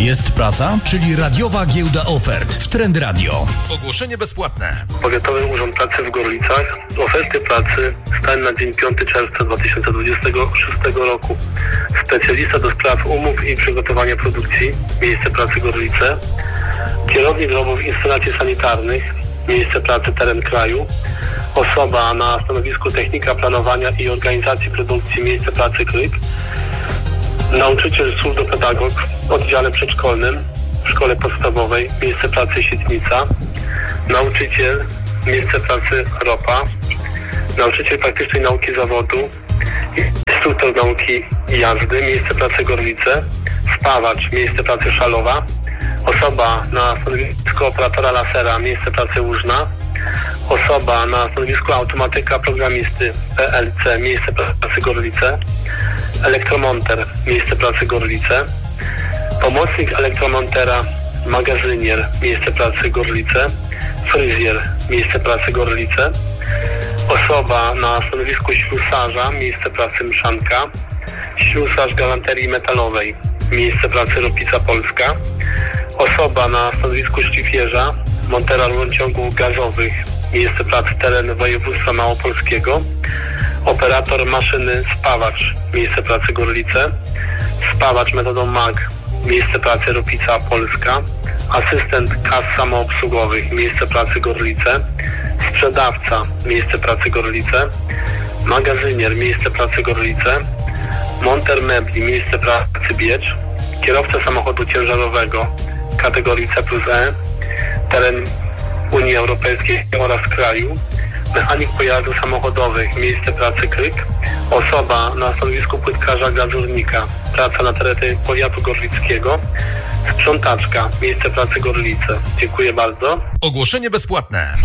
Jest praca, czyli radiowa giełda ofert w Trend Radio. Ogłoszenie bezpłatne. Powiatowy Urząd Pracy w Gorlicach. Oferty pracy stan na dzień 5 czerwca 2026 roku. Specjalista do spraw umów i przygotowania produkcji. Miejsce pracy Gorlice. Kierownik robót instalacji sanitarnych. Miejsce pracy teren kraju. Osoba na stanowisku technika planowania i organizacji produkcji. Miejsce pracy Kryk. Nauczyciel surdo-pedagog w oddziale przedszkolnym w szkole podstawowej, miejsce pracy Sietnica. Nauczyciel, miejsce pracy Ropa. Nauczyciel praktycznej nauki zawodu, instruktor nauki jazdy, miejsce pracy Gorlice. Spawacz, miejsce pracy Szalowa. Osoba na stanowisku operatora lasera, miejsce pracy Łużna. Osoba na stanowisku automatyka programisty PLC, miejsce pracy Gorlice. Elektromonter, miejsce pracy Gorlice. Pomocnik elektromontera, magazynier, miejsce pracy Gorlice. Fryzjer, miejsce pracy Gorlice. Osoba na stanowisku ślusarza, miejsce pracy Mszanka. Ślusarz galanterii metalowej, miejsce pracy Ropica Polska. Osoba na stanowisku szlifierza, montera rurociągów gazowych, miejsce pracy teren województwa małopolskiego. Operator maszyny spawacz, miejsce pracy Gorlice. Spawacz metodą MAG, miejsce pracy Ropica Polska. Asystent kas samoobsługowych, miejsce pracy Gorlice. Sprzedawca, miejsce pracy Gorlice. Magazynier, miejsce pracy Gorlice. Monter mebli, miejsce pracy Biecz. Kierowca samochodu ciężarowego kategorii C+E, teren Unii Europejskiej oraz kraju. Mechanik pojazdów samochodowych, miejsce pracy Kryk. Osoba na stanowisku płytkarza glazurnika, praca na terenie powiatu gorlickiego. Sprzątaczka, miejsce pracy Gorlice. Dziękuję bardzo. Ogłoszenie bezpłatne.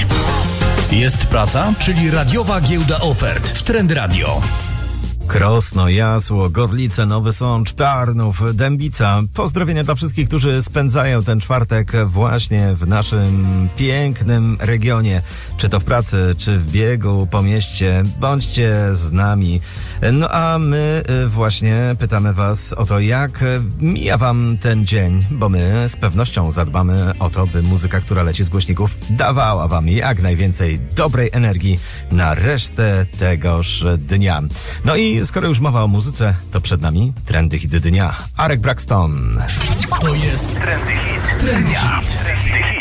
Jest praca, czyli radiowa giełda ofert w Trend Radio. Krosno, Jasło, Gorlice, Nowy Sącz, Tarnów, Dębica. Pozdrowienia dla wszystkich, którzy spędzają ten czwartek właśnie w naszym pięknym regionie. Czy to w pracy, czy w biegu po mieście. Bądźcie z nami. No a my właśnie pytamy was o to, jak mija wam ten dzień, bo my z pewnością zadbamy o to, by muzyka, która leci z głośników, dawała wam jak najwięcej dobrej energii na resztę tegoż dnia. No i skoro już mowa o muzyce, to przed nami trendy hit dnia. Arek Braxton. To jest Trendy Hit. Trendy Hit.